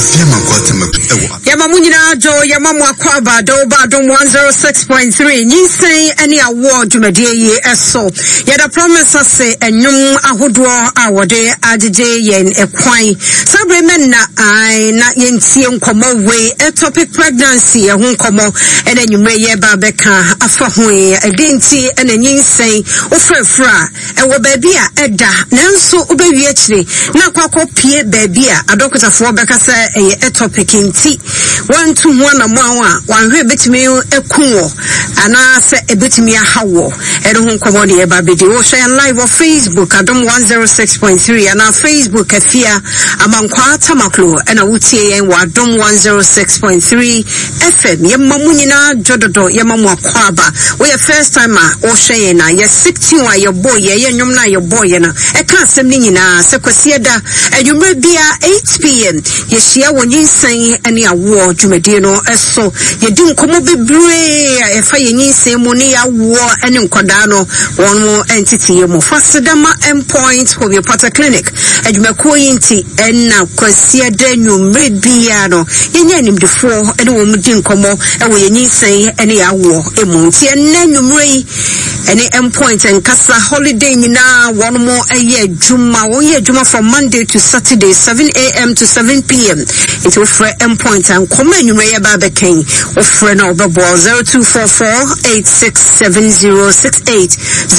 Afiama Quatima Ewa. Yamamunina Jo Yamamwa Kwaba Doba Dom 106.3. You say any award Medie Eso. Yada promise us say a new Ahudwa awade Adije yen a quine. Sabre men I not yen see komo way a topic pregnancy a home komo and then you may ye babeka afahwe a dinty and a yin say Ofra and what baby Edda Nanso Ubewi actually na kwako pie baby a doctor for Becca a topic in tea. 1 to 1 amawa one bit me a cool and I say a bit me a how and home commodity about video share live on Facebook at 106.3 and our Facebook a fear among Quata Maclo and a Uti and what 106.3 FM Yamamunina Jododo Yamamwa Kwaba we a first timer or Shayna yes 61 your boy yumna your boy and a custom nina sequosieda and you may be at 8 p.m. yes when you say any award Jumedino eso you didn't come up with bray if I say money award and in Cordano one more entity you more faster than my endpoint for your Potter Clinic and you may call inti and now consider you mediano you name the four and woman didn't come up and when you say any award a month and then you may any endpoint and Casa holiday now one more a year Juma from Monday to Saturday 7 a.m. to 7 p.m. It will for endpoint and come you may about the king of friend of the ball 0244-867068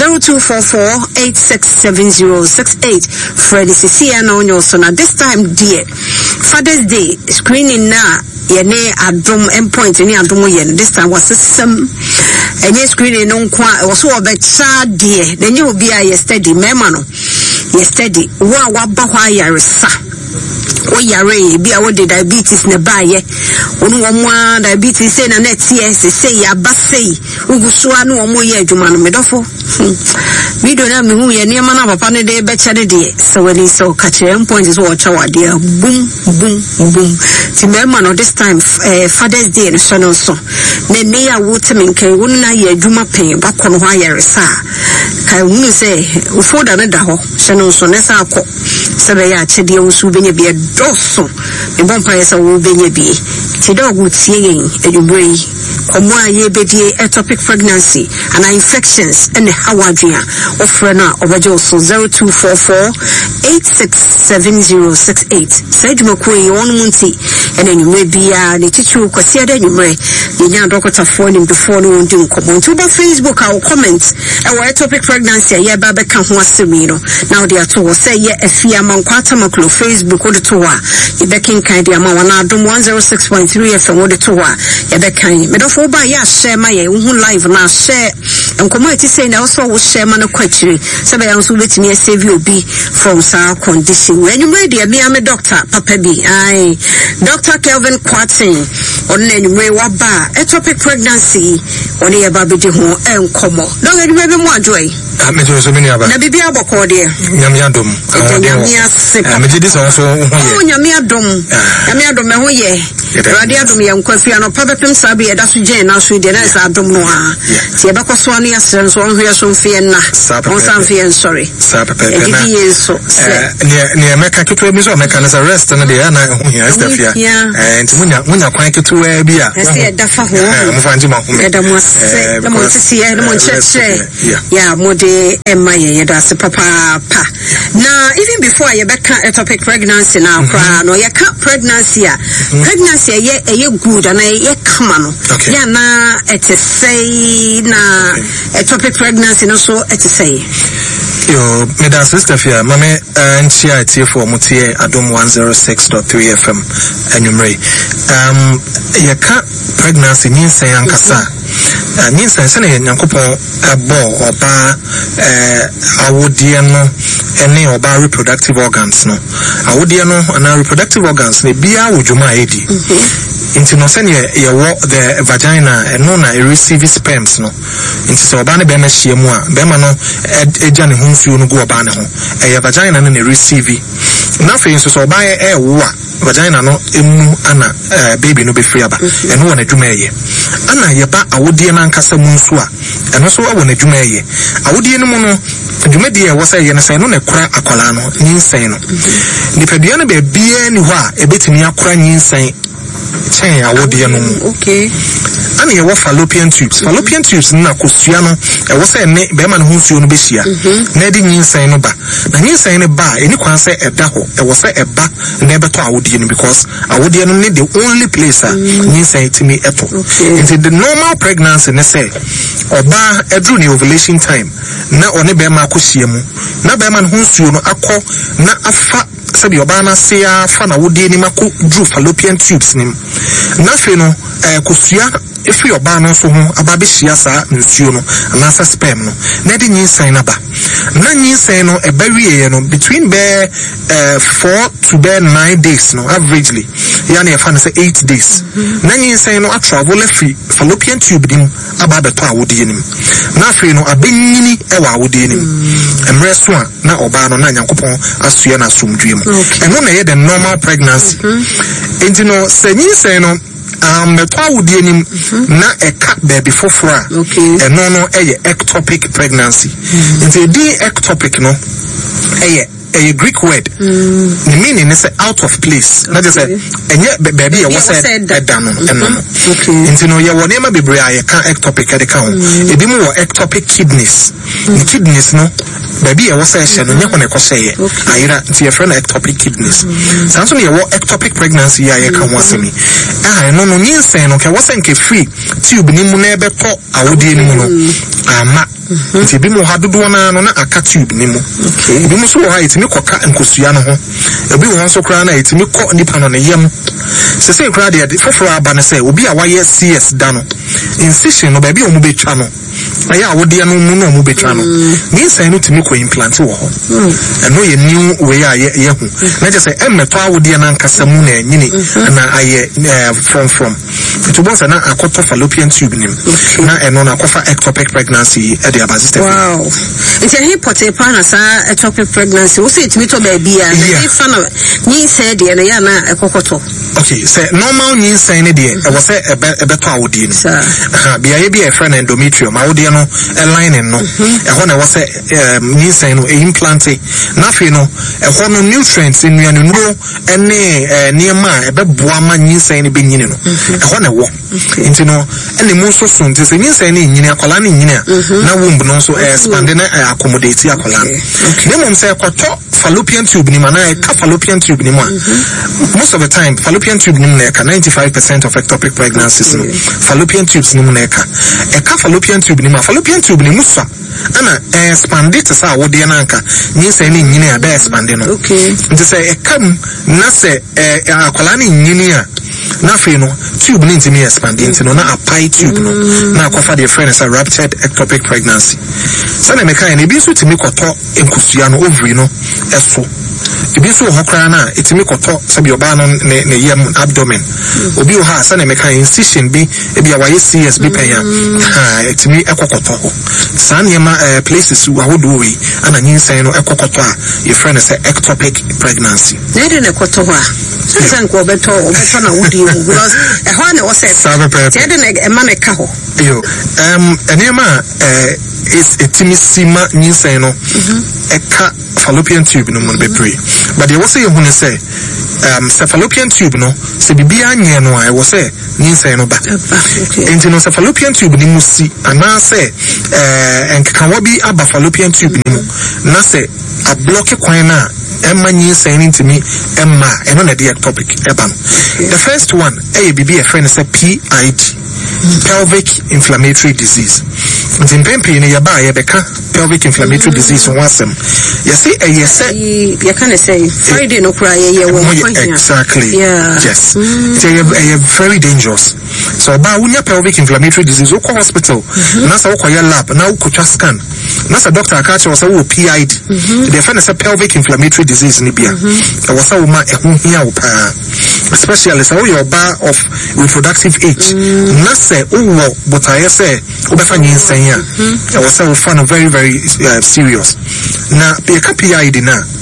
0244-867068 Freddy Cecilia on your son at this time dear Father's Day screening now yene adom endpoint ni adom yen this time was some enye screening no kwa was so becha dear then you be a steady mema no yesterday wa ba hwa yaresa o yare bi a wo de diabetes ne baye onu wo mo diabetes say na net say ya ba say ugusuwa no wo ye adwuma no medofo video na me hu ye ne ma na papa ne de be chede de so when so catch point is what chawa de boom ti mema no this time Father's Day no so no so ne ne ya wo temi nkan wo na ye adwuma pen ba kono hwa yaresa kai hu say ufoda ne da ho so no so ne sa akọ sebe ya chede wo su benye bi doso e bon pa yesa wo benye bi ti dog wo tie yen edubri komo aye bedie ectopic pregnancy and infections and hawadria offer na obajo so 0244-867068 said makwe on munti and then you may be the teacher kwasi da nyumre nya doctor phone him before no ndi nkomo to ba Facebook our comments e wa ectopic pregnancy ye ba be ka ho asemi no now they are to say ye afia mankwata maklo Facebook wo to wa ye be kin kan dia ma wana adom 106.3 FM wo to wa ye be kan me do fo ba ya share ma ye hu live na share nkomo eti say na also wo share ma no kwachiri se be ya nso betimi save obi from sa condition when you ready me am doctor papa bi ai Dr. Kelvin Quatin on anyway wa ba ectopic pregnancy on ye ba be di ho enkomo don anyway be mo ajoy me jo so many aba na bibia boko de nyamia dom me ji dis also ho nyamia dom me ho ye radio dom ye nkwafi ano pa bepem sabe ye da so gen na so de na sa dom no a ti e bekoso anu ya sere so on hwe so mfie na on san fie sorry sa pepe na so ne meka keto mi so meka na sa rest na de na ho hia estafia enti munya kwan keto wa bi a se da fa ho mo fanji ma ho me da mo se da mo sisi ye da mo cheche ya mo de emma ye da se papa pa na even before ye beka ectopic pregnancy na kra no ye ka pregnancy ye good and ye kama no ya na it say na ectopic pregnancy no so it say yo me da sister fia mame nchia tie for mutie adom 106.3 FM anumre ye ka pregnancy ni say ankasa ni say say nyankopon abo oba awodie no ene oba reproductive organs no awodie no na reproductive organs ne bia wodwuma edi into no say ye wo the vagina and no na receive sperms no into so oba ne be na hie mu a be ma no eja ne hunsuo no go oba ne ho vagina no ne receive na fe so oba wo a vagina no emu ana baby no be free aba eno wona adwuma eye ana yeba awodie na nkasa mu nso a eno so wona adwuma eye awodie no mu no adwuma die wo say ye na say no na kura akwala no nyinsan no nipadua no be bia ni ho a ebetimi akura nyinsan chen awodie no mu okay ana ye wo fallopian tubes na kosua no e wo say ne be ma no hunsuo no be hia na di nyinsan no ba na nyinsan ne ba eni kwan say eda ho e wo say eba na beto awodie no because awodie no ne the only place nyinsan timi eto into the normal pregnancy ne say oba edru ni ovulation time na one be ma akohia mu na be ma no hunsuo no akọ na afa sabi oba na sea fa na awodie ni mako dru fallopian tubes nim na fe no kosua if your ba no so ho ababe hia sa nsuo no na sa sperm no na de nyinsan na ba na nyinsan no ebawie no between 4 to 9 days no averagely yani e fa na say 8 days na nyinsan no travel free fallopian tube dim ababe to awodie nim na fe no abenyini e wa awodie nim emre so a na oba no na nyankopon asua na asomdwe mu eno na ye the normal pregnancy enti no se nyinsan no meto awodie nim na eka baby fofora eno no eye ectopic pregnancy enti di ectopic no eye a Greek word the meaning is out of place na just say enye baby e was said down eno enti no ye woni ma bebre aye ka ectopic e de ka ho ebi mu wo ectopic kidneys the kidneys no baby e was said no nya kone ko say ayira nti ye friend ectopic kidneys sanso ye wo ectopic pregnancy ya ye ka ho asemi no no nyinsen no ke was nke free tube ni mu na ebe to awodie ni mu no ama nti bi mu ha dodo na no na aka tube ni mu bi mu so ha itimi koka nkosua no ho ebi wo so kra na itimi ko nipa no ne yam se kra de foforo aba ne se obi a waye CS da no incision no ba bi o mu betwa no aya awodie no mu no mu betwa no nyinsen no timi ko implant wo ho eno ye new way a ye hu na je se emmeto awodie na nkasa mu na nyini na aye from to bonsa na akoto fallopian tube nim na eno na akofa ectopic pregnancy e de abaziste wow it's a hypothepa na sa ectopic pregnancy wo say timi to baby a if na nyinsen de na ya na ekokoto okay say normal nyinsen ne de e wo say ebeto awodie ni bia ye bia friend endometrium awodie no aligning no e ho na wo say nyinsen no implant na fe no e ho no nutrients enuanu no ene niema ebeboa ma nyinsen ne benyini no e ho na wo nti no ene mu so so nti se nyinsen ne nyini akola ne nyini na womb no so expand na accommodate akola ne mum say kwato fallopian tube ni mana e ka fallopian tube ni mo most of the time fallopian tube ni na ka 95% of ectopic pregnancies no fallopian tubes ni mo na ka e ka fallopian tube ni ma fallopian tube ni musa ana expand it sa wode na nka nyinsen ne nyini a be expand no nti say e kam na say akola ne nyini a na fe no tube ni ntimi expanding no na apai tube no na akofa the friend is a ruptured ectopic pregnancy so na meka na bi so timi koto enkusua no ovary no eso ebi so ho kra na etimi koto sabi oba no ne yam abdomen obi o ha sa na meka incision bi ebi awaye CS bi penya etimi ekokoto ho san yema places ahodo we ana nyinsan no ekokoto a your friend is a ectopic pregnancy na de ne koto ho a san ko beto na wodi because e ho na wo say te de ne e ma ne ka ho yo enema is etimi sima nyinsan no eka fallopian tube no mo be pray but they was say you say fallopian tube no se bibia nye no I was say nyinsan no ba enti no fallopian tube ni musi ana say enka wabi aba fallopian tube ni mu na say a block kwan na emma nyinsan ntimi emma eno na the topic eba no the first one bibi a friend say PID pelvic inflammatory disease ntimpempe ne yaba yebeka pelvic inflammatory disease wasem yes you can say Friday no cry exactly yes it's very dangerous so ba unya pelvic inflammatory disease go hospital na sa wo lab na wo kotwa scan na sa doctor aka che wo sa wo PID the friend say pelvic inflammatory disease ni bia wo sa wo ma ehun hia wo pa especially sa wo your bar of reproductive age na say wo botaye say wo be fa nyinsan ya wo sa wo fa no very very serious na be ka PID na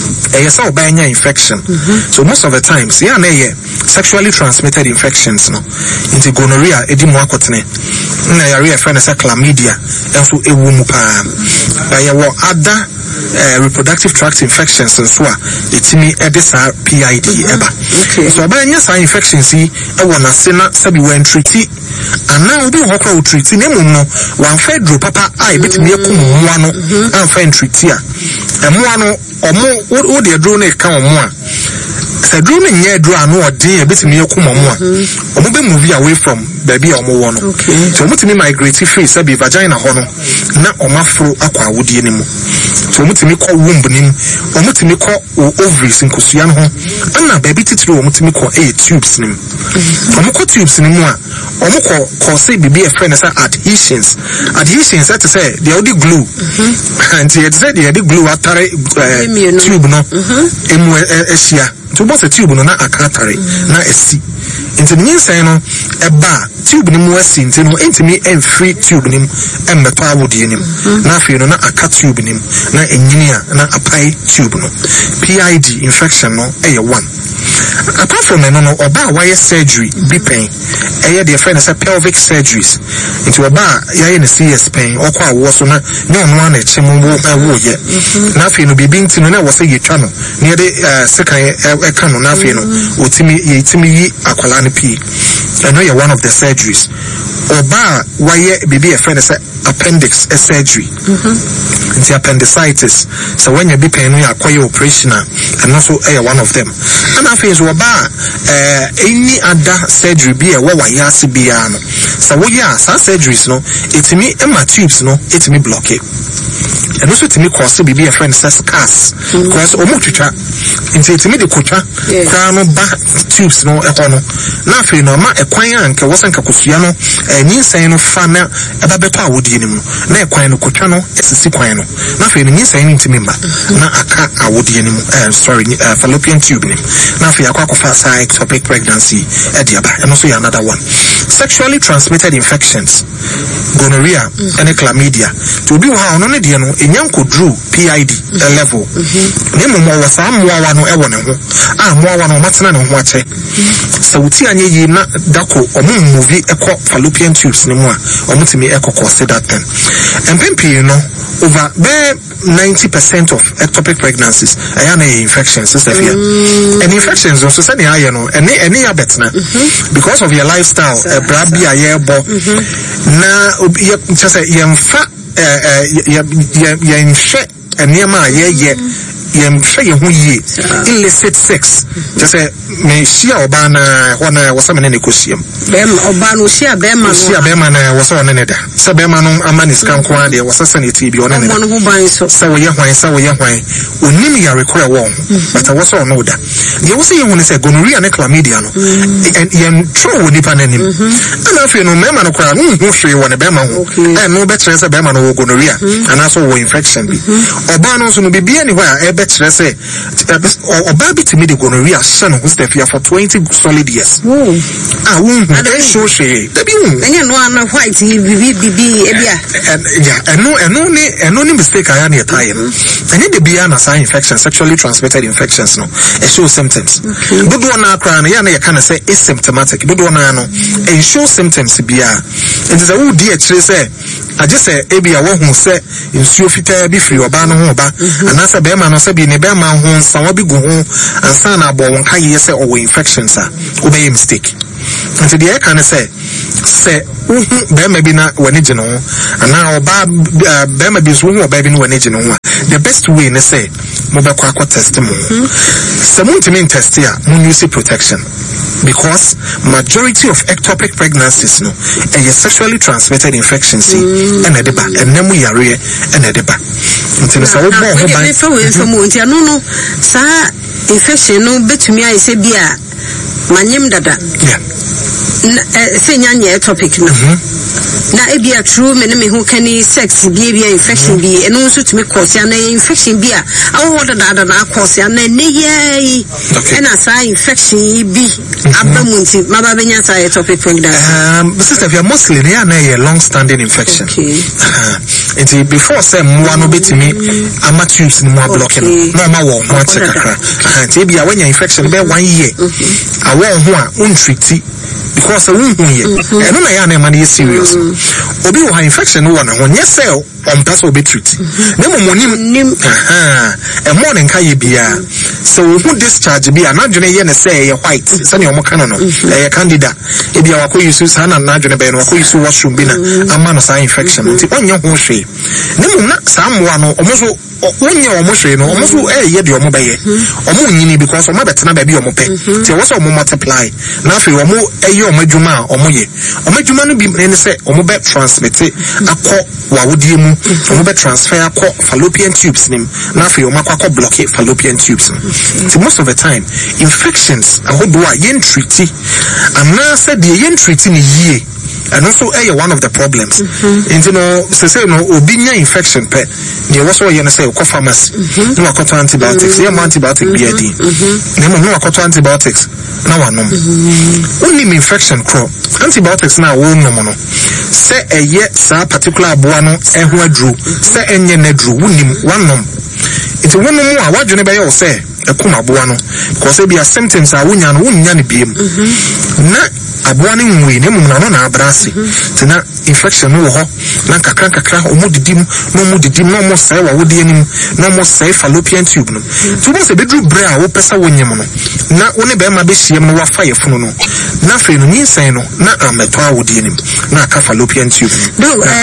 yes or by infection. So most of the times yeah sexually transmitted infections no into gonorrhea edimwakotene na yare friend as chlamydia enso ewu mu pa ya other reproductive tract infections so etimi edisa PID eba. So by any infections e wona se na sabi wan treat and now obi hokra o treat nemu no wan fedro papa ai betimi ekum moa no an fa treat a moa no omo wo de adro na ka omo a se dro na nya adro anu odin betimi ekum omo a omo be move away from baby omo wo no so omo timi migrate free sabi vagina ho no na omo afro akwa awodie nemu so omo timi ko womb nim omo timi ko ovaries nkosua no ho ana baby titiri omo timi ko tubes nim omo ko tubes nim a omo ko say bibi e friend say adhesions that say the only glue and it said the glue atare tube no emu ehia to both a tube no na akatare na esi into the inside no eba tube ni mu esi into no entimi free tube ni embeto awodie nim na afi no na aka tube nim na enyinia na apai tube no PID infection no one. Apart from no oba why surgery be pain the friend say pelvic surgeries into oba ya na CS pain okwa wo so na no no na chemu wo ye na afi no bibi ntino na wo say yetwa no ne de sekan eka no na afi no otimi yi akwala ne pi no you one of the surgeries oba why bibi a friend say appendix surgery into appendicitis so when you be pain you acquire operation and also one of them and afi so oba any other surgery be a wa yasi bia no so we ya surgeries no etimi ema tubes no etimi block it and also etimi cause bibi a friend says scars because omotwitwa into etimi de kotwa kwa no ba tubes no ekono na afi no ma ekwan anka wosanka kosua no nyinsan no fa na eba beto awodie ni mu na ekwan no kotwa no esisi kwan no na afi no nyinsan ni ntimi mba na aka awodie ni mu fallopian tube ni na afi akwa ectopic pregnancy ediaba and also another one sexually transmitted infections gonorrhea and chlamydia to be how no ne de no enyanko drew PID level nemu mo wasa moawa no ewo ne ho moawa no matena ne ho ache so wuti anye yi na dako omo movie ekọ fallopian tubes ne mu a omo timi ekọ say that then and pimpi no over 90% of ectopic pregnancies are infections sister here and infections also say you know any abetna because of your lifestyle brabi ayebo na just say yemfa yemhwe eniema ye yemhwe ye hu ye illicit sex just say me shia oba na hona wasame ne kosiem bem oba no shia bem na wasa ne da se bem no amanis kan ko ade wasasa ne ti bi one ne da se wo ye hwan onim ya require won but wasa no da ye wo se ye hu ne se gonorrhea ne chlamydia no yem tro wo nipa nanim ana afi no mema no kwa no hu hwe wo ne bem ho no be kire se bem no gonorrhea ana so wo infection bi oba no so no bibia ni hwa e be kire se oba bi timi de gonorrhea shan who stay here for 20 solid years I don't show she enya no ana white bibi ebia no mistake I am tie and the bia na infection sexually transmitted infections no it show symptoms do na akra na ya na can say asymptomatic do na no it show symptoms bia it is a wo di akire say I just say ebia wo hu say nsuo fitaa bi free oba no ho ba anasa be ma no say bi ne be ma ho nsa wo bi go ho ansa na abo won kai say o infections a obey mistake until the air can say be maybe na wani jino ana oba be maybe so hu oba bi no wani jino the best way ne say mo be kwa test mo se mo ntimi test ya mo use protection because majority of ectopic pregnancies no a sexually transmitted infections and edeba and nemu yare and edeba until so wo bo ho ban so mo ntia no sa infection no betumi ai se bia manyem dada say nyanye topic no na ebia true me ho kani sex bi infection bi eno nso tumi cause ya na infection bi a awo da na cause ya na ne ye ena sa infection bi abamunti maba benya sa ectopic pregnancy sister if you mostly they are na long standing infection okay before say mo no betimi ama tubes ni mo blocking no ma wo mo check kakra bia when your infection be 1 year awo ho a untreat because no na ya na man is serious obi wo infection no na ho nye cell on person be treat na mo nim e morning ka ye bia so who discharge bia na dwene ye na say ye white say ne omo kana no e candida e bia wako use sa na dwene be no wako use washroom bi na ama no sa infection nti onye ho hwe na mo na sa mo no omo so onye omo hwe no omo so ye de omo be ye omo nyini because omo betena ba bi omo pe ti wo so omo multiply na afi omo eye omo adwuma omo ye omo adwuma no bi ne say omo be transmit akọ wawodie mu omo be transfer akọ fallopian tubes nim na afi omo akọ block fallopian tubes so most of the time infections ahodo a yen treat and na say the yen treat ni yie and also one of the problems you know say no obinya infection pe there was what you say ko pharmacy no akoto antibiotics antibiotic BID no akoto antibiotics na wanom only infection crop antibiotics na wo nom no say sa particular aboa no eho adru say enye na adru wonim wanom it wonom a wadwene be ye say ekuma aboa no because be symptoms a wonya no wonya ne biem na aboa ne nwe ne mum na abrase tina infection no ho na kakra omudidim no mo sai wa wodi anim no mo sai fallopian tube no to mo se bedru bra wo pesa wonyem no na woni be ma be hiem no wa fa ye funu no na fe no nyinsɛn no na ameto a wodi anim na aka fallopian tube no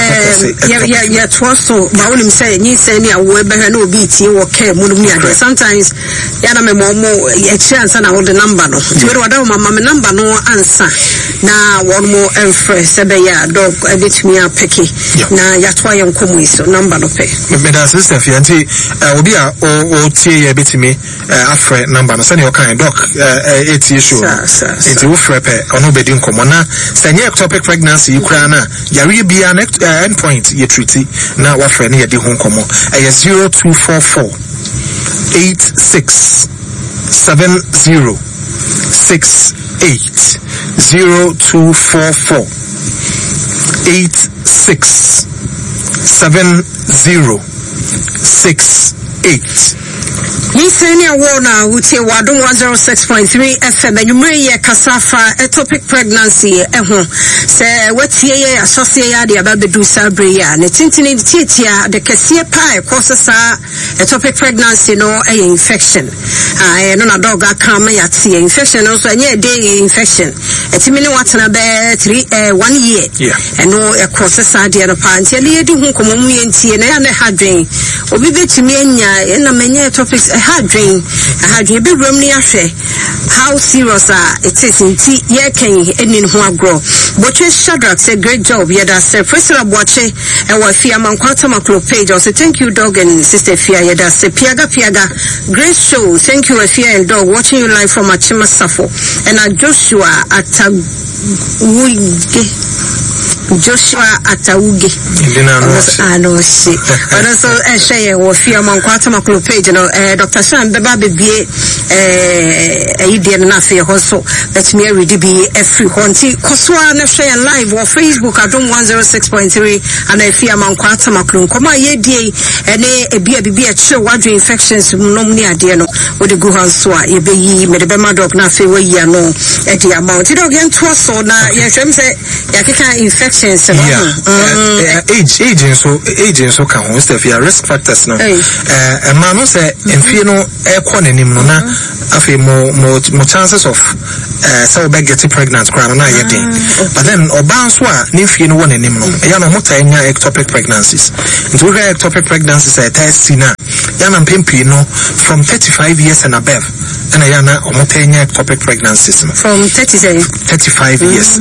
ya twoso ba wonim say nyinsɛn ni awo be hwe na obi tie wo care mu no ni ade sometimes ya na me mo e chance na wo the number no ti we wada mama me number no ansa na one more fresh be ya dog edit me a picky na ya twa ye nkomo iso number no pe me da sister fi anti obi a o tie ye betimi afre number no se ne o kan doc etie show enti wo frɛ pe ono bedi nkomo na se nye ectopic pregnancy ikura na yare bia end point ye treaty na wa frɛ ne ye di ho nkomo 0244 86 70 68 0244 86 70 68 Niseni awona utie wadum 106.3 FM enyumre ye kasafa ectopic pregnancy eho se wetie ye asose ya de ababedu sabre ya ne tintini tietia de kese pa ekosesa ectopic pregnancy no infection no na dog aka ma ya tie infection no so enye day infection etimini watena be 1 year eno ekosesa de no pa ntia le yedi hu komomu ye ntie na ya ne hadwen obi betimi anya na menye ectopic hadwen be room ni ahwe how serious it is inti ye kan enin ho agro Boche Shadrack said great job yeda se Priscilla Boche e wa fia mankwata maklo page also thank you dog and sister fia yeda se piaga great show thank you fia and dog watching you live from Achima Safo and Joshua Atawuge no she but also share wo fia mankwata maklo page no Dr. Shan beba bebie idea na fia hoso let me read be every honti koswa na share live on Facebook adom 106.3 and fia mankwata maklo koma ye die ene ebia bibia che wadwe infections nom ni ade no wo de go hanso a ye be yi me de be madok na fe we yi no e de amount dog yen to so na ye hwem se ya keka infections age so kan ho stuff ya risk factors no ma no say enfie no e ko nanim no na afi mo chances of so be getting pregnant kra na ye den but then oban so a ne fie no won nanim no ya no mota nya ectopic pregnancies into ectopic pregnancies test na ya na mpempi no from 35 years and above and I am ectopic pregnancies from 35 years.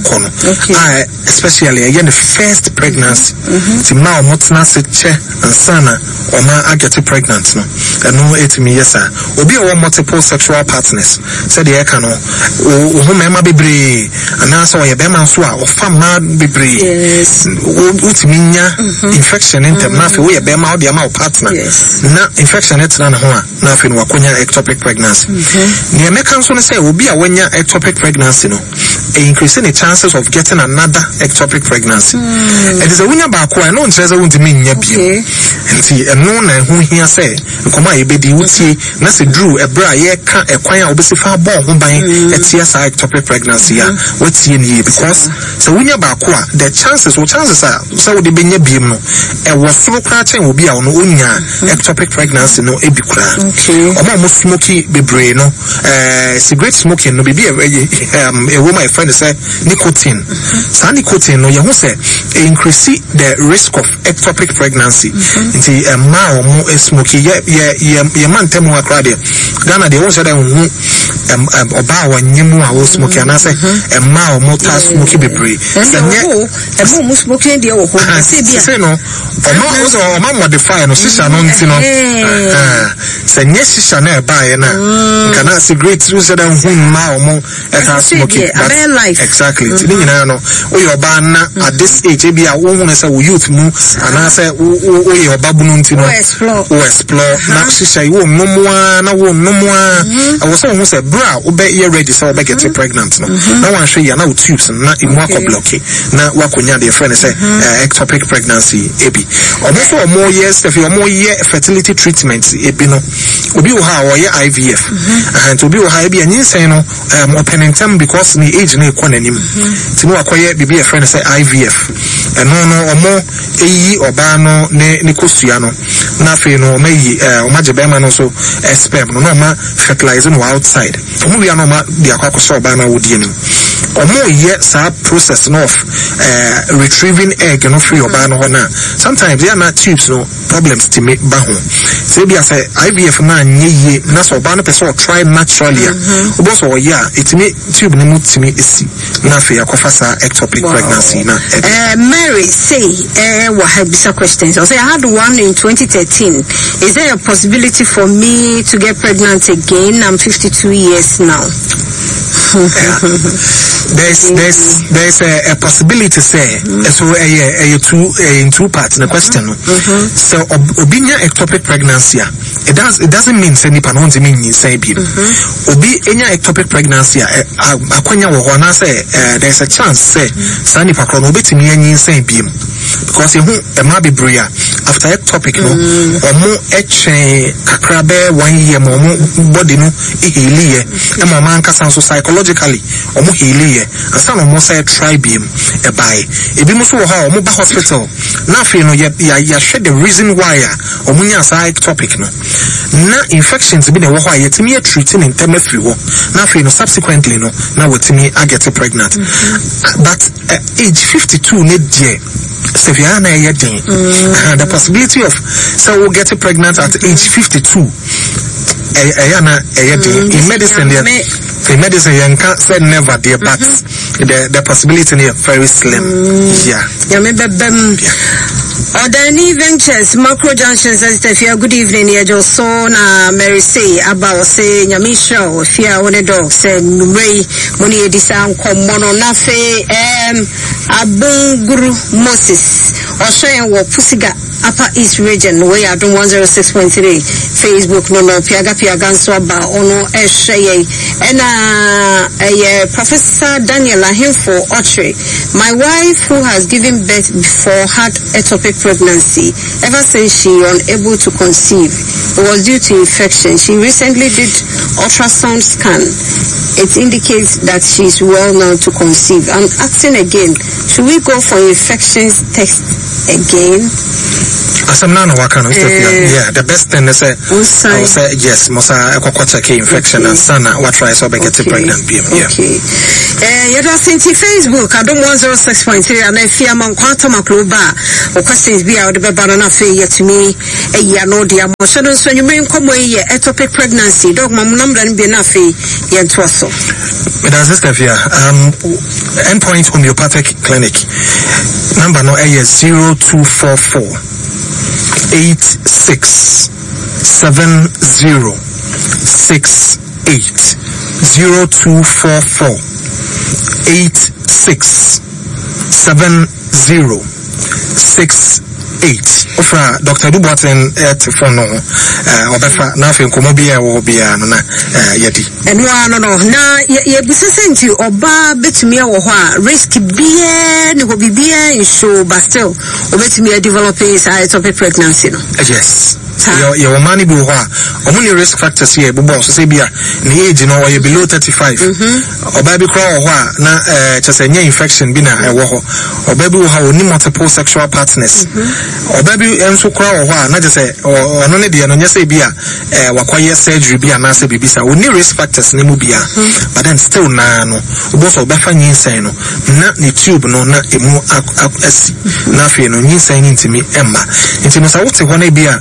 Especially again the first pregnancy. The now motna se che and sana or ma get pregnant no. And no 8 years obi o multiple sexual partners. Said the ekano o mema bebre and answer ye be man so a o fama bebre. Yes. Utiminya infection in them na fe we be ma o de ma partner. Na infection et na ho a na fe no akonya ectopic pregnancy. The American so say obi a wanya ectopic pregnancy no increasing the chances of getting another ectopic pregnancy. It is a winner back one, no treasure won't mean yabi. And see, and no one who here say, Koma ebedi uti, Nasi drew a bra ye can't acquire obesifa born by a TSI ectopic pregnancy. What's in ye? Because so winner back one, the chances are so would be beam no. A was so cratching will be our unya ectopic pregnancy no ebicra. Almost smoky be brain no. Cigarette smoking no be a woman friend say nicotine. So nicotine no you say increase the risk of ectopic pregnancy. Nti ma o smoky ye man temu akrade. Ghana they also dem oba wa nyimu a wo smoky and say ma o mota smoky bebre. So mo smoky dey wo ho. Say no. O ma modify no shisha no nti no. Say nye shisha na ba ye na. Kana cigarette we say dem ma o mo smoky. Life. Exactly. No, your ban at this age, maybe I won't say youth move, and I say, your babununtino, explore. Now she say, no more. I was almost a bra, obey your ready, so I get pregnant. No one show you now tubes and not in wako blocky. Now, wakunya, dear friend, say, ectopic pregnancy, ebi. Almost more years, if you're more year fertility treatments, ebino, obi uha or IVF, and to be uha ebi, and you say no, opening time because the age ne kwa nanim ti no akoye bibi e friend say IVF eno no omo eyi oba no ne kosua no na fe no mayi o maje be ma no so sperm no ma fertilize no outside omo wi no ma di akwa so oba na wodi anim omo ye sa process no of retrieving egg no free oba no na sometimes they are not tubes no problems to make ba ho say bi say IVF na nye na so oba no person try naturally obo so ya itimi tube ni mutimi esi na fe akofa sa ectopic pregnancy na Mary say what had bisa questions. I say I had one in 2013. Is there a possibility for me to get pregnant again? I'm 52 years now. There's a possibility say so in two parts the question. So obinya ectopic pregnancy it doesn't mean say nipa no mean say bi obi enya ectopic pregnancy akwanya wo ho na say there's a chance say sa nipa kro no betimi anyi say bi because who e ma bebre after ectopic no omo eche kakra be 1 year mo body no healie e mo man kasa so psychologically omo healie asa no mo say try bi e bai e bi mo so ho omo ba hospital na fe no ya share the reason why omo nya sa ectopic no na infections bi na wo ho a yetimi treating in term of wo na fe no subsequently no na wetimi get pregnant but age 52 ne die Seviana yedin the possibility of so we'll get pregnant at age 52 in medicine you can't say never there but the possibility is very slim. Odani Ventures, Macro Junction says, good evening, just saw Mary say about say Nyamisha or Fia on a dog said Ray Moni Edisan Komono Nafe Abunguru Moses or showing what Pussiga Upper East Region where I do 106.3 Facebook no Piaga Swaba Ono Eshaye and Professor Daniela Hinfo Otre. My wife who has given birth before had ectopic pregnancy. Ever since she unable to conceive, it was due to infection. She recently did ultrasound scan. It indicates that she is well now to conceive. I'm asking again, should we go for infections test again? As I'm not working, yeah, the best thing is I will say yes, Mosa Equaquacha infection and Sana what tries to get pregnant. Okay. Yada senti Facebook adom 106.3 and afia man kwata makloba o questions bi a de beba na fe yetumi eya no dia mo so no so nyume nkomo ye ectopic pregnancy dog mam number no bi na fe ye nto so Madam Sister Fia Endpoint Homeopathic Clinic number no 0244 867068 0244 867068 Ofra Dr. Duboten telephone obefa na fe nkomo bia wo bia no na yedi enwa no na ye bisesenti oba betumi wo ho a risk bia ne ho bibia insho but still obetumi develop ectopic pregnancy no yes your money be ho omuni risk factors here bobo so say bia ne age no we below 35 oba bi kro ho a na chesenya infection bi na ewo ho oba bi wo ha oni multiple sexual partners oba bi enso kro ho a na chese ono ne de no nya say bia wakoye surgery bi na say bibisa oni risk factors ne mu bia but then still na no obo so oba fa nyinsan no na ne tube no na emu asi na fe no nyinsan ni ntimi emma ntimi sa wote ho na bia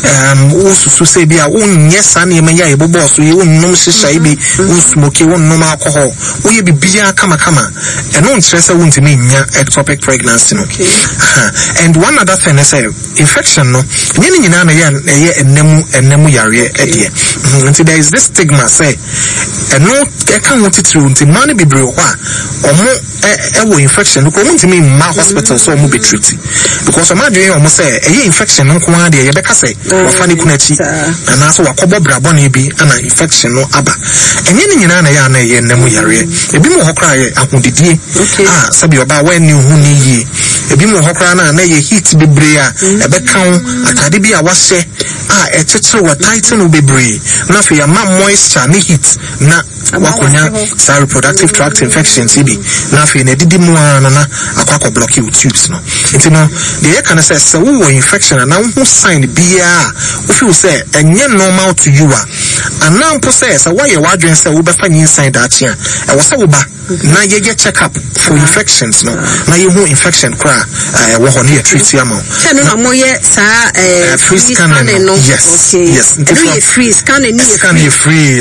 ususu say bia wonye sa na emya ye bobo so ye wonnum shisha ibi unsmoke wonnum alcohol wo ye bibia kama eno nkyere say wontimi nya ectopic pregnancy no and one other thing is infection no nyene nyina na ye enemu yare edie until there is this stigma say eno e kan want it through until man be brew ho a omo ewo infection ko wontimi ma hospital so omo be treat because o ma dwen omo say infection nko a de ye beka say wafani kunachi ana so wakobo brabo na bi ana infection no aba enye ni nyina na ya na ye nemu yare ebi mo hokra ye ahodidie sabi oba wa ni hu ni yi ebi mo hokra na ye heat bebre a ebeka wo atade bi a wahye echeche wa tighten bebre na fe ya ma moisture ni heat na wakonya sa reproductive tract infections ibi na fe na didi mu ana na akwa block you tubes no nti no de can say so wo infection na wo sign bia wo feel say enye normal to you and now process why you wadwen say wo be fa inside that here e wo say wo ba na ye check up for infections no na you who infection cra wo ho na treat ya mo no mo ye sa free scanning no yes no free scanning ni free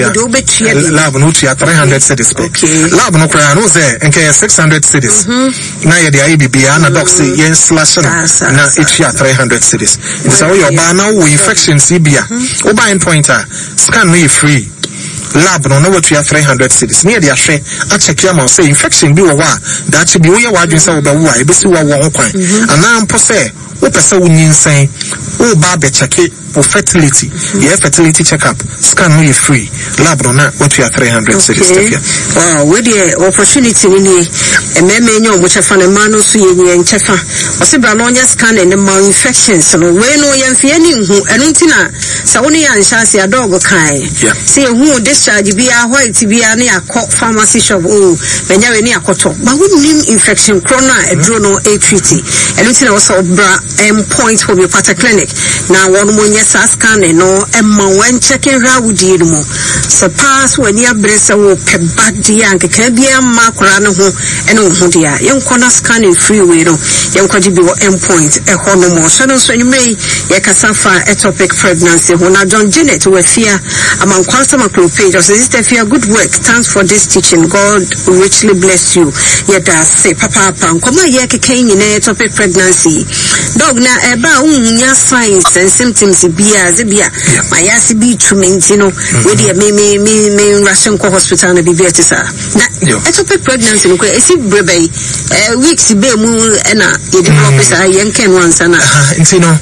lab no to 300 cedis lab no cra no say enke 600 cedis na ye dey bibia na doc say yen slash na it ya 300 cedis it is how your ba na wo infections bia wo buy pointer scan no free lab no what we are 300 cedis near the ahwe a check ya ma say infection bi wo wa that be wo ye wadwen say wo ba wo a e be si wo ho kwan ana mpo say wo pese wo nyinsan wo ba be check for fertility yeah fertility checkup scan no free lab no na what we are 300 cedis wow we the opportunity ni ememe nyo mo chefa na ma no so ye nyen chefa o se bra no nya scan and ma infections no we no ye mfie ni hu eno ntina sa woni ya nhyase ya dog kan say hu discharge bia white bia na yakọ pharmacy shop benya we ni akoto ba woni infection corona edro no a treat eno ntina wo so bra Endpoint Homeopathic Clinic na won mo nya scan no emma wen checking rawudi no so pass when ya brese wo pebadi ankeka bia ma kora no ho eno ho dia yenko na scanning free way no yenko ji bi wo Endpoint e ho no mo so no so nyumei ye kasa fa ectopic pregnancy ho na John Janet we fear among customer page so sister fear good work thanks for this teaching God richly bless you ye da say papa nkoma ye keka nyine ectopic pregnancy dog na eba unya signs and symptoms bia my yasi be trumenti no we dey me rushing ko hospital na bibia tisa na ectopic pregnancy no ko esi brebe weeks be mu na ye develop sa yenken once na nti no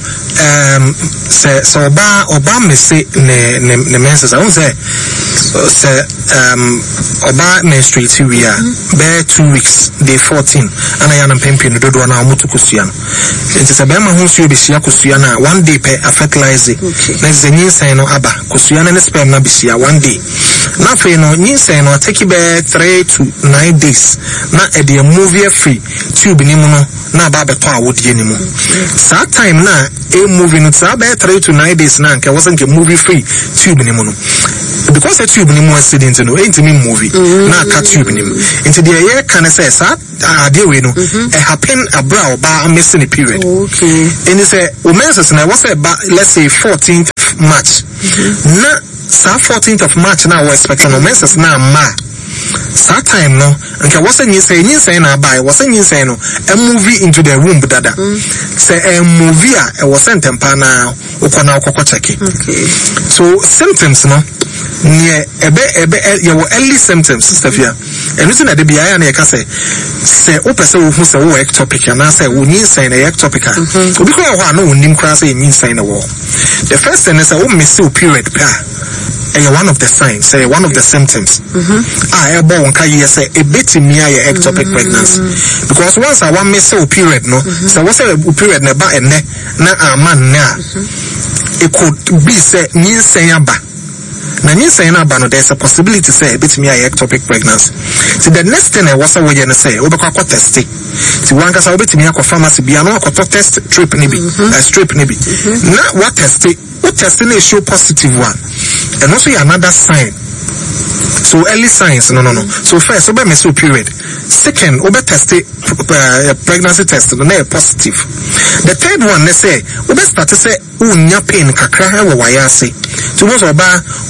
so oba me say ne menses I won't say oba menstruate we are be 2 weeks day 14 ana ya na pempin do do na amutu kusua no nti se be ma ho nsuo be sia kusua na 1 day per fertilize na zenyin sen no aba kusua na sperm na be sia 1 day na fe no nyin sen no take be 3 to 9 days na e dey move free tube ni mu no na ba beto awodie ni mu sa time na e moving no sa be 3 to 9 days na nke wasn't ke movie free tube ni mu no because a tube ni mo accident no ain't me movie na ka tube ni into the year can say sa ade we no e happen abra oba missing a period. Okay. And he say o menses na was let's say 14th March na sa 14th of March na we expect no menses na ma sa time no nke was a say na buy was a no a movie into the room dada say a movie a was sent empa na ukona ukoko check. Okay. So symptoms no near your early symptoms Stefia and listen at the BIA and you say person who say ectopic and I say we need sign a ectopic because I know nim class in sign a wall. The first thing is a miss period one of the signs, say one of the symptoms. I born can you say a bit in near ectopic pregnancy because once I want miss period no so what's a period na ba and na man na it could be say mean saying ba. Na you say na bano there's a possibility say bit me ectopic pregnancy. So the next thing I was away and say obekwa test it. So one kasa obet me akọ pharmacy bia no akọ test strip ni bi. Strip ni bi. Na what test it? What testing is show positive one. And also another sign. So early signs no. So first obe me so period. Second obe test pregnancy test no na positive. The third one they say obe start to say unya pain kakra we wayase. So most oba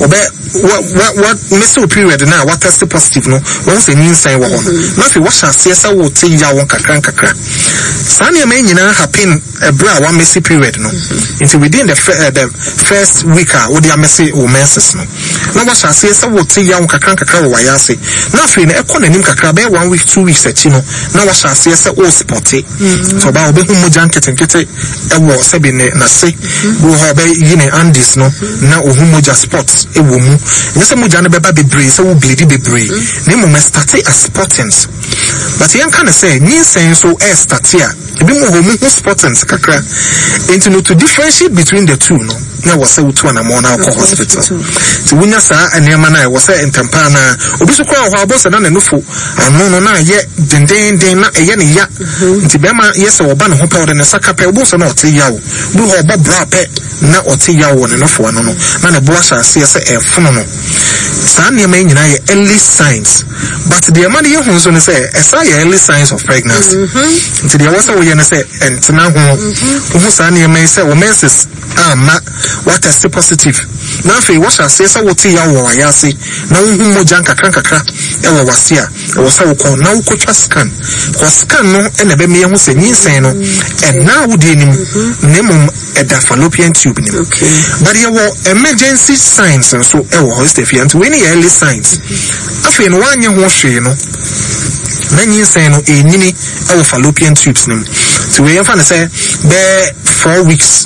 what miss period now what test positive no once a new sign one na fi what shall say so wote ya won kakra sani e me nyina happen bra one miss period no until within the first week we dey miss o menses no na what shall say so wote ya won kakra we wayase na fi na e ko nanim kakra be 1 week 2 weeks achi no na what shall say so o spot so ba obe hu moja nketenkete e wo se bi na se wo ho be yine andis no na ohu moja spots e wo mu nyese moja no beba bebre se wo bleed bebre na mo start as spottings but yan can say ni saying so e start here e bi mo ho mu spottings kakra into no to differentiate between the two no na was say to na mo na ko hospital ti wunya sa anema na was say entampa na obi so kwa ho abosa na nufo ano no na ye denden na eye ne ya nti be ma yese wo ba no ho pa wo ne saka pa obo so na ote yawo bu ho ba bra pe na ote yawo ne nofo ano no na ne bo asa se e fono no sa anema nyina ye early signs but the man ye hu so ne say esa ye early signs of pregnancy nti the was say wo ye ne say entena ho sa anema say wo menses ma what test positive na fe what shall say so wote ya wo ayase na hu moja nkakra e wo wasia e wo sa wo ko na wo ko scan ko scan no e na be me hu se nyinsen no e na wo de nim nemum e da fallopian tube nim but ye wo emergency signs so e wo hospital and when early signs afi no wanye ho hwe no na nyinsen no e nyini e wo fallopian tubes nim so we fa na say be 4 weeks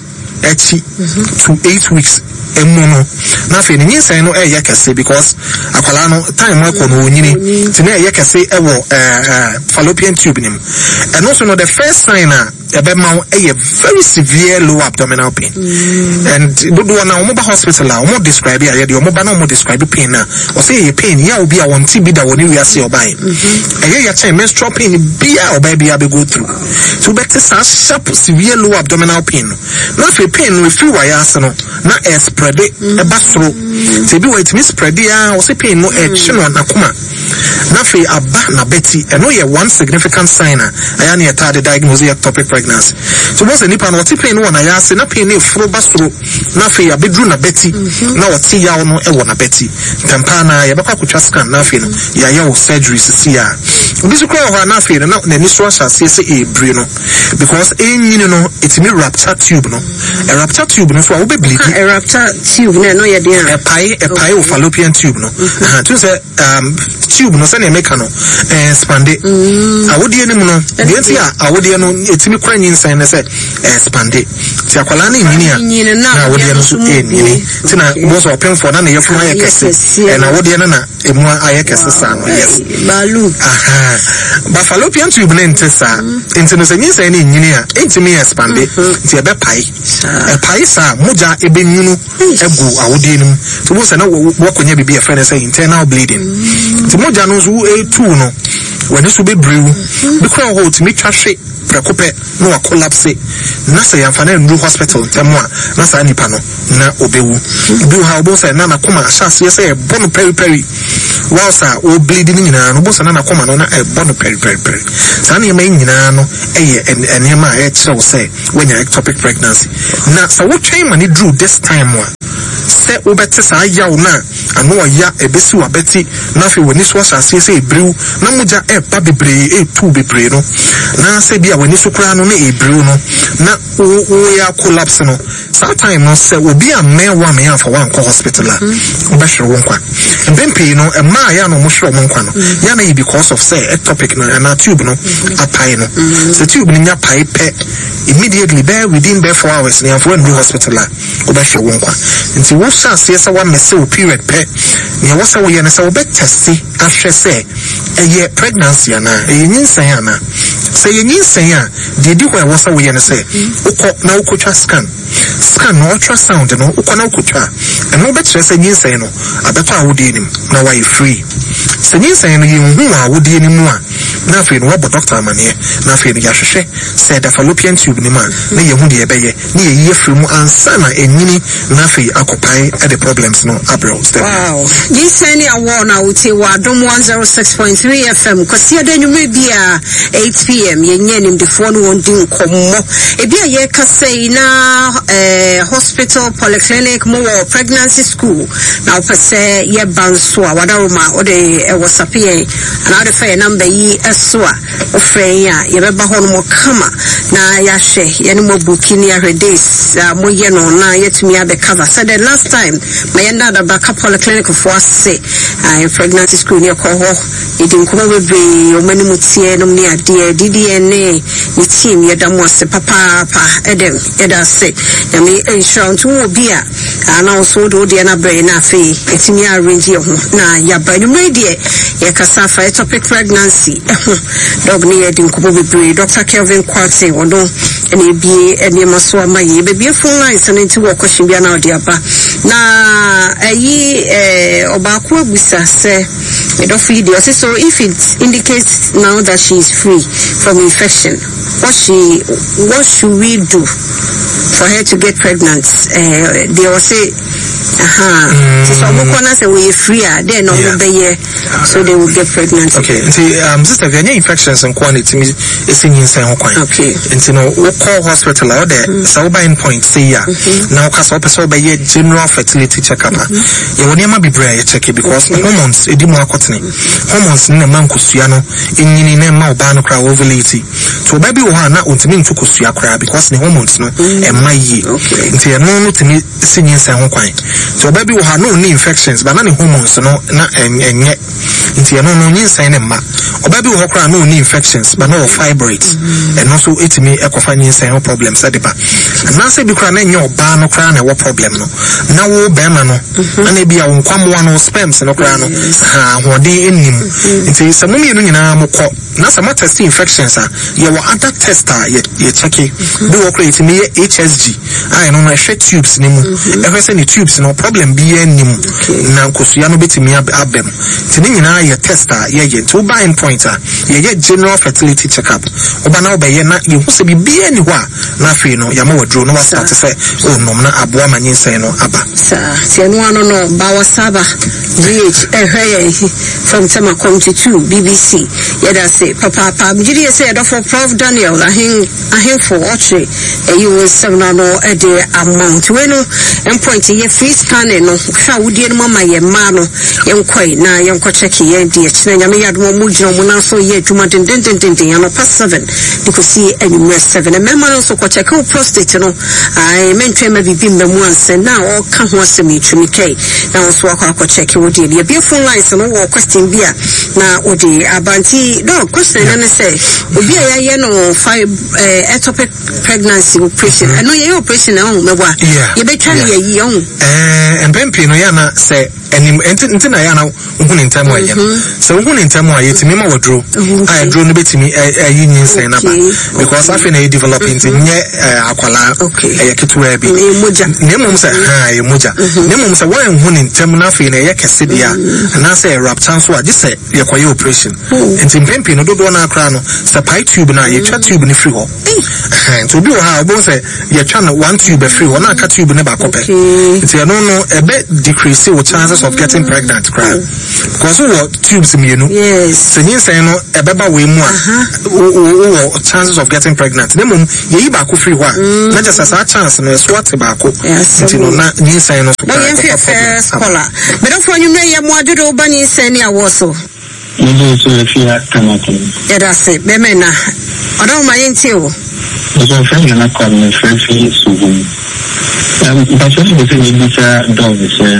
to 8 weeks emuno na fe ni say no e yakase because akwala no time ko no onyini ti na e yakase e wo fallopian tube nim and also no the first sign ebema a very severe low abdominal pain and do na omo ba hospital la omo describe ya de omo ba na omo describe pain na o say pain ya obi a won ti bi da woni wi ase oban ya chain menstrual pain bi a oba bi a be go through so better sharp severe low abdominal pain na fe pain no fi wa ya ase no na e spread e ba soro se bi wait me spread ya o say pain no e chino na kuma na fe aba na beti e no ye one significant sign aya na ye ta the diagnosis ectopic pregnancy so once a nipa no ti pain no na ya se na pain e furo ba soro na fe ya bedru na beti na o ti ya no e wo na beti tampa na ye bakwa kutwa scan na fe no ya ya o surgery sisi ya obi so kwa ho na fe no na ni so asha se e bre no because enyini no it me rupture tube no a rupture tube no so a wo be bleed a rupture tube na no ye dey a pie of fallopian tube no to say tube no say na make no expande awodi enim no de ti a awodi no etimi kwa nyinsan na say expande ti akwala na nyini na awodi no so nyini ti na bo so open for na na yefun ayekese na awodi no na emu ayekese sa no yes balu ba fallopian tube na ntesa enti no say nyinsan na nyini a entimi expande ti ebe pie sa moja ebe nyunu egu awodi enim so bo say na wo konya bibi e friend say internal bleeding ti moja no so e2 no when this will be brew because hold to me trash it precope no a collapse na say yamfana ndu hospital temwa na sa nipa no na obewu bi ha obo say na koma asase say bono peri whilst o bleeding nyina no bo say na koma no na bono peri sa na yema nyina no eye enema e kire say when you ectopic pregnancy na sa wo twen mani drew this time wa say obete sa yawo na ano ya ebesi wa beti na fe woni so asase say brew na muja ba bebre tu bebre no na say bia woni so kra no na ebrew no na o ya collapse no sometime no say obi a mewa me afa wan ko hospital a obehwe won kwa mbempe no e ma ya no mo hwe won kwa no ya na because of say ectopic na tube no apai no the tube ni nya pai pe immediately there within 4 hours ni afọ no hospital a obehwe won kwa nti wo sha say say one mess period pe ni wo say wo ye na say wo be test ahwe say eye pregnancy ana eye nyinsan ana say eye nyinsan a de di kwa wo say wo ye na say ukọ na ukotwa scan no ultrasound no ukọ na ukotwa and wo be kire say nyinsan no abeto awodi nim na why free say nyinsan no ye hu awodi nim no a na afi no wo doctor amane na afi no ya hwehwe say the fallopian tube ni man na ye hu de ebeye na ye ye free mu ansa na enyini na afi akopai at the problems no abroad. Wow. Nyinsan ni awo na uti wa dom 106.3 FM kwasi adanyu bia 8 p.m. ye nyenim de phone won din komo e bia ye kasei na hospital polyclinic mo pregnancy school na opese ye banso a wadaroma o de WhatsApp ye na de fa number yi eso a ofren ya ye beba ho no kama na ya hwe ye no mo booking ya days mo ye no na yetumi abe cover so the last time my yenda da backup polyclinic for say pregnancy school near Koho it didn't come over be o many mutie no ni ade DDNA ni team ye da mo se papa edem eda say ya me insurance wo bia na also do de na brain na fe etimi arrange ye ho na ya ba ni me de ye kasa fa ectopic pregnancy dog ni ye din kubo be Dr. Kelvin Kwate wono ene bie ene maso amaye be bie phone line sanenti wo question bia na ode aba na obako abusa se so if it indicates now that she is free from infection, what should we do for her to get pregnant? They will say so mukona say we free then no be so they will get pregnant. Okay, sister, there are infections and quantity is in insane kwan. Okay. And no we call hospital out there so by point say ya now cause person by general fertility checkup. You will never be brave check it because hormones e di mo akotene. Hormones na man kusua no enyini na ma oba no kra ovulate. So baby wo ha na ontimi ntu kusua kra because the hormones no e mayi. Nti e no timi sin insane kwan. So baby will have no infections, but none hormones no na enye. Nti no nyinsan ne ma. O baby will have no infections, but no fibroids. And also it me ekofa nyinsan problems adipa. And now say be kra na enye oba no kra na wo problem no. Na wo be ma no. Na bia wo kwamwa no sperms no kra no. Ha hode enim. Nti se mo mienu nyina mo kọ. Na some test infections you were other tester ye check it. Do wo create me HSG. I no na share tubes ni mu. Ever say the tubes no problem be nim na kosua no betimi abem tini nyina ye tester ye to buy pointer ye general fertility checkup oba na oba ye na ye hu se bi ani ho a na afi no ya ma wadro no was start say o nom na aboa manyinsen no aba sa se no ano no ba wasaba GH ehwe from Temakom to BBC ye da say papa mjidi say do for Prof Daniel ahin for oche you will seven no e de amount we no point ye free scanning no hwa wudie no mama ye ma no yenkoi na yenko check ye die chine nyame yadmo mu gino mu na so ye adwuma den ya no past 7 because see anywhere 7 e mema no so ko check o prostate no ai mentwe ma bibi mbemu anse na o ka ho asemi twimi kai na so akwa check wudie ye be phone lines no wo question bia na odi abanti do question na say obi ya ye no ectopic pregnancy operation no ye operation na o mebwa ye betwa ye yi on and pempi no ya na say enim enti na ya na uhun ntem wa ye so uhun ntem wa ye timi ma wodro a dro no betimi ayi nyinsen na ba because afi na developing nye akwala ketuwa bi nemum se ye moja nemum se wan hun ntem na afi na ye kese dia na se rap chance wa dis ye kwaye operation enti mpempi no dodo na akra no se pi tube na ye twa tube ni free ho to bi ha obo se ye twa na one tube free ho na aka tube ne ba kope enti no ebe decrease your chances of getting pregnant because what tubes mienu se nyinsen no ebeba we mu a chances of getting pregnant nemum ye ba ko free ho na just as a chance no so what ba ko enti no na nyinsen no so ba first caller me don for nyumre ye mu adodo ba nyinsen ni awoso Nijo so fia tamati. That's it. Bemena. Odo ma yenti o. Nijo friend na call me friend sugu. But so we say we say dog say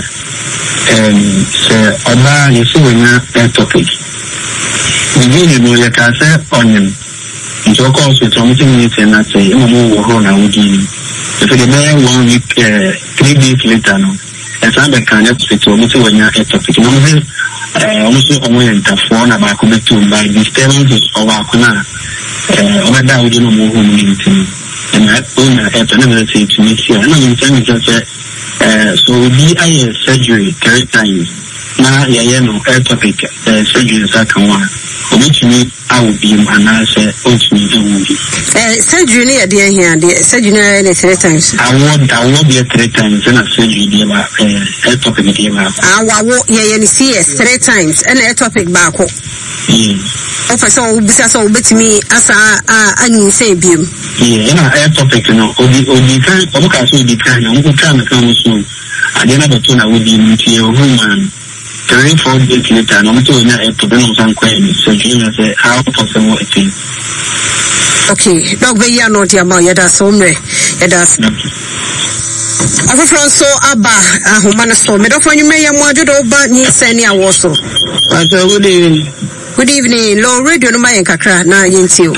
oba you see when that topic. We no ya ka say onion. Nijo call so something you say na say mo wo ho na wudi. If the man 1 week 3 days later no. Esa be kan ya so we say when that topic. No also on phone about coming by disturbance of our corner. Over that we don't know who meeting. And I own a penalty to make here. And I'm telling you, so we I surgery 3 times. Now, no air topic surgery is like one. Which me I will be an answer ultimately. Surgery near the here, the surgery 3 times. I won't be 3 times and a surgery air topic. I walk here and see 3 times and air topic back. Okay, so besides all bet me as I need say beam. Yeah, air topic, no, or the kind of castle, the kind of come soon. I didn't have a tune I would be into a woman. 3-4 days later, I'm doing that to bring some questions. So, say how possible it is. Okay, dog be ya not your mother, that's hombre. It does. After so Abba, Humana so, me don't find you may have wanted over near Senia also. Good evening. Good evening, low radio no my kakra na yinti o.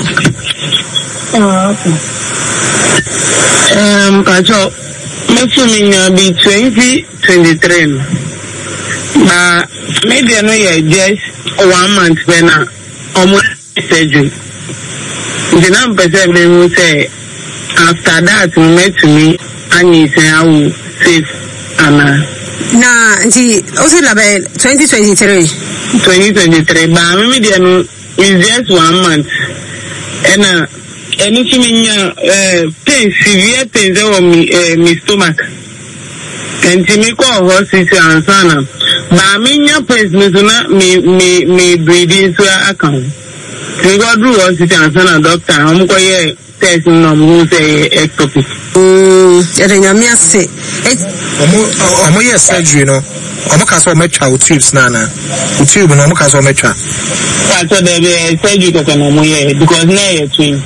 Pacho, me be 2023. Maybe I know you just 1 month when almost surgery. The number 7 will say after that we met to me and he said I will save Anna. Na nti also labe 2023 but maybe I know it's just 1 month and anything pain severe pains on me stomach. And to me call hospital and sana. But me place me breathing to account. We go through hospital and sana doctor. I'm going test no mo say ectopic. Nyame ase. Omo yes surgery no. Omo ka so metwa tubes na tube no omo ka so metwa. So the surgery ko no mo ye because na ye twin.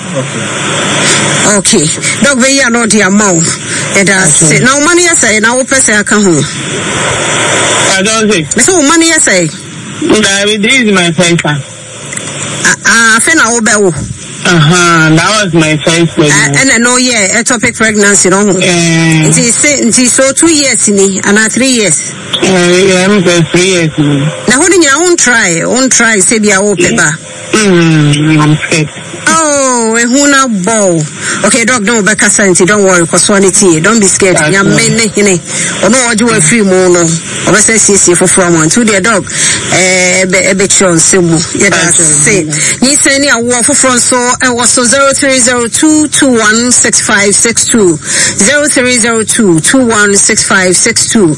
Okay. Dog we are not your mouth. It does. Now money say now person aka ho. I don't say. So money say. This is my first time. Fena obewo. That was my first pregnancy. And I know ectopic pregnancy no. Nti so 2 years ni and 3 years. I'm 3 years. Na ho ni won try say bia wo peba. I'm scared. Oh, ehuna ball. Okay, dog, don't be casanti, don't worry, cause quality, don't be scared. Ya mene hine. Ono waju we free mo no. Obese sisi for from one to the dog. Ebe chon semu. Yeah, that's it. Ni send ya wo for from so and was so 0302216562. 0302216562.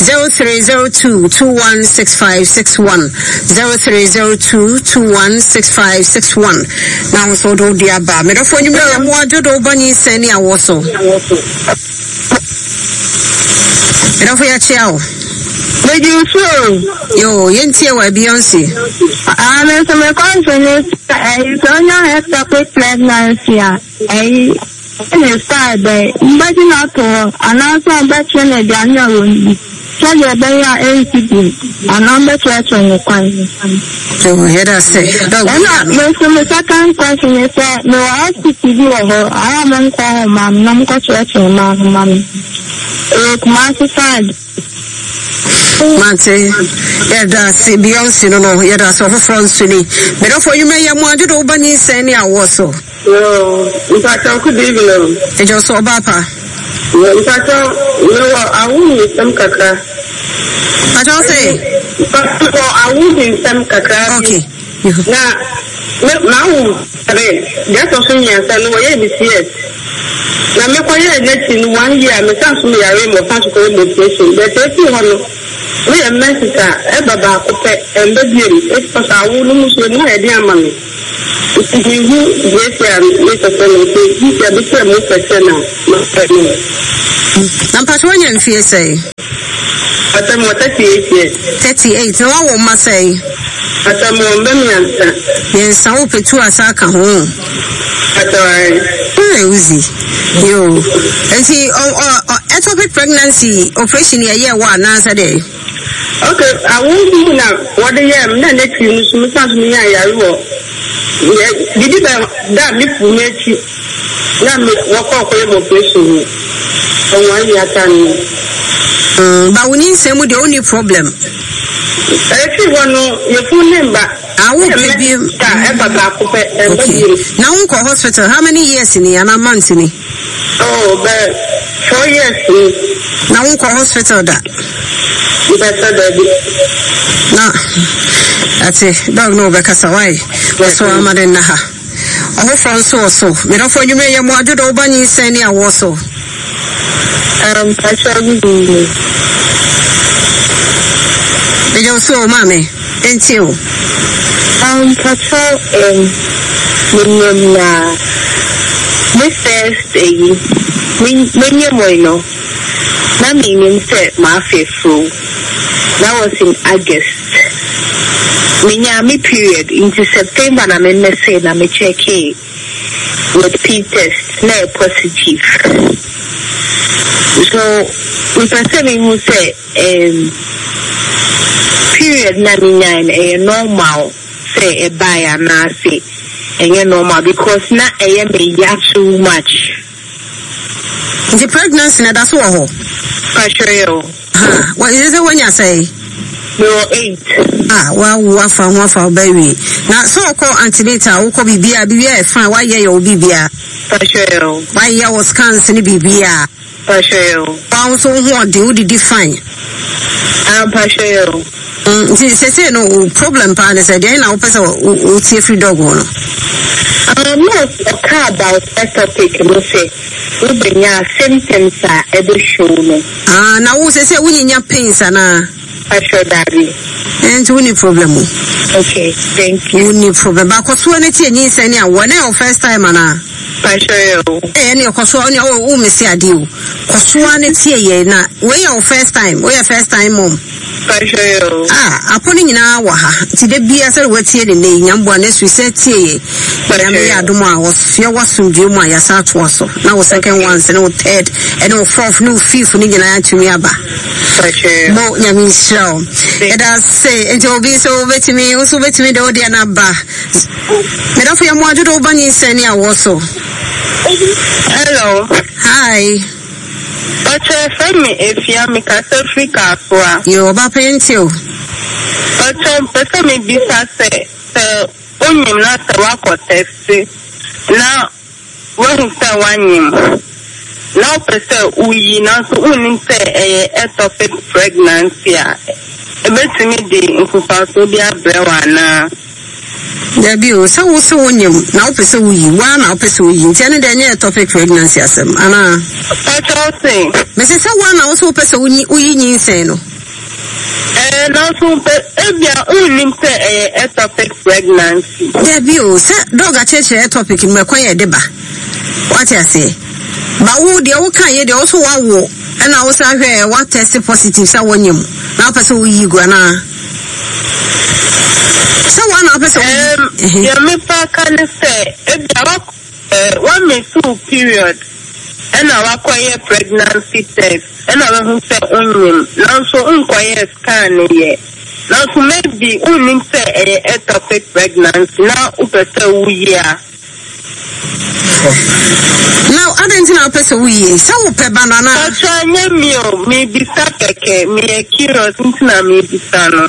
0302216561. 0302216561. Now so do the aba. Me do for you me mo do bani send ya wo so. Me do for ya chiao. You sure? Yo, yentie wa Beyonce. So my concern is on your ectopic pregnancy. Start by imagine not and also better than Daniel. Tell your baby ACD and number 12 on the question. So here I say. My second question is no I speak to you. I am on call, ma'am. No church, ma'am. Master side. Mate, yada si Beyonce no, yada so for France ni. But for you may mo adu do bani seni awoso. No, in fact, I could even. E jo so bapa. In fact, I wouldn't some kaka. I don't say. But I wouldn't some kaka. Okay. Now, that's also me and son, why yes. Now, me quiet net in 1 year, me sounds me a rim of fancy meditation. But if you want me a message, ever back and baby, it's because I wouldn't lose no idea money. If you yes, make a son, you can become a person. I'm Patronian FSA. But I'm 38 years. 38, no one must say. But I'm on answer. Yes, I hope it's 2 Asaka home. That's all right. Easy. You. And see, ectopic pregnancy operation year 1 answer day. Okay, I won't be now. What the year, then next you must me. I will. Did you that if we met you? Let me walk off with operation. And 1 year time. But we need some with the only problem. If you want your full name back, I will be now call hospital. How many years in and a month in? Oh, but 4 years. Now call hospital that. No, that's it. Dog no because why? So I'm at Naha. Oh, France also. We don't for you may have more do Obani send you also. You so, mommy, ain't you? Patrol, this Thursday, when you know, my meaning said my faithful. That was in August. Minyami period into September, and I'm in the same, I'm a check with P-test, now positive. So, we perceive who say, period 99 a normal say a buyer na say a normal because na a may too much. The pregnancy na that's what what is it when you say? No 8. Well, wafa baby. Now so call antenatal who be fine. Why you be why you was cancer bibia? Found so what do you define? Say no problem pan is a day now person will see free dog one. Not a car about ectopic say we bring your symptoms are able show me. Now who say when in your pains and and any problem. Okay, thank you. Any problem. But cause when it's any send ya one first time and any cause on your miss ya deal. Cause one it's here na where your first time, mom. Upon in our to the BS what's here in the young one as we said here. But I was fear was some do my assault was so. Now second ones and no third and no fourth no fifth when you to me about. More yamin show. It does say it will be so over to me, also over to me the audience bar. But if you want to do bunny send you also. Hello. Hi. But me if you make a Africa for you about paying you. But person me be say only not the work test. Now when say one now person we not only say ectopic pregnancy. Bet me the incubator brewana. There be so now person we one person we intend any ectopic pregnancy as Anna. That's all thing. Mrs. One also person we say no. Also, only say ectopic pregnancy. There be dog a church ectopic in my quiet deba. What I say? But who the old kind they also want and I also hear what test positive so when you now person we gonna. So one person yeah, me can say if 1 month 2 period and I acquire pregnancy test and I will say only now so unquiet scan here. Now to maybe only say ectopic pregnancy now upper we Now, I don't know person we so banana. Me be keke me curious ntina me be sano.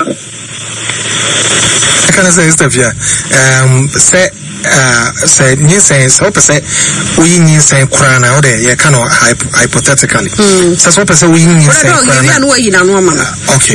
I can say Stefia. Say new sense. Hope say we need say krana. Ode ye cannot hypothetically. So hope say we need say krana. Okay.